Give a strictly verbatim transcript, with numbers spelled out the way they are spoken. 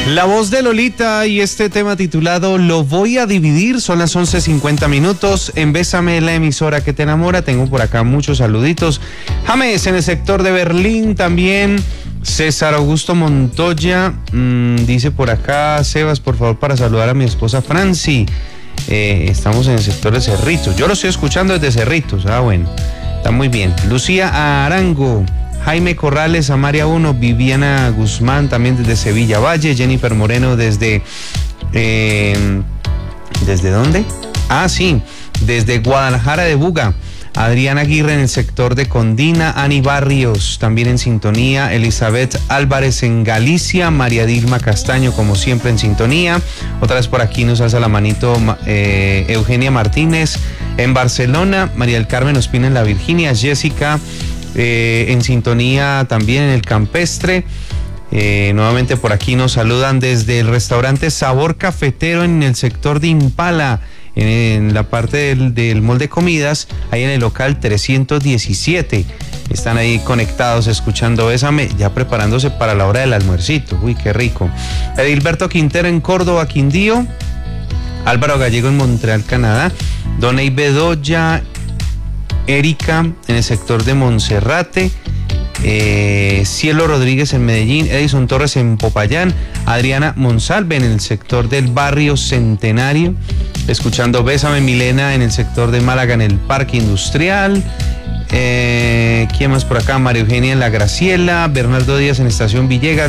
La voz de Lolita y este tema titulado Lo voy a dividir. Son las once cincuenta minutos en Bésame, la emisora que te enamora. Tengo por acá muchos saluditos. James en el sector de Berlín también. César Augusto Montoya mmm, dice por acá: Sebas, por favor, para saludar a mi esposa Franci. Eh, estamos en el sector de Cerritos. Yo lo estoy escuchando desde Cerritos. Ah, bueno, está muy bien. Lucía Arango, Jaime Corrales, Amaria uno, Viviana Guzmán también desde Sevilla Valle, Jennifer Moreno desde... Eh, ¿Desde dónde? Ah, sí, desde Guadalajara de Buga. Adriana Aguirre en el sector de Condina, Ani Barrios también en sintonía, Elizabeth Álvarez en Galicia, María Dilma Castaño como siempre en sintonía, otra vez por aquí nos alza la manito eh, Eugenia Martínez en Barcelona, María del Carmen Ospina en la Virginia, Jessica eh, en sintonía también en el Campestre. Eh, nuevamente por aquí nos saludan desde el restaurante Sabor Cafetero en el sector de Impala, en, en la parte del, del mall de comidas, ahí en el local trescientos diecisiete. Están ahí conectados escuchando Bésame, ya preparándose para la hora del almuercito. Uy, qué rico. Edilberto Quintero en Córdoba, Quindío. Álvaro Gallego en Montreal, Canadá. Doney Bedoya, Erika en el sector de Monserrate. Eh, Cielo Rodríguez en Medellín, Edison Torres en Popayán, Adriana Monsalve en el sector del barrio Centenario, escuchando Bésame, Milena en el sector de Málaga en el Parque Industrial. Eh, ¿Quién más por acá? María Eugenia en La Graciela, Bernardo Díaz en Estación Villegas.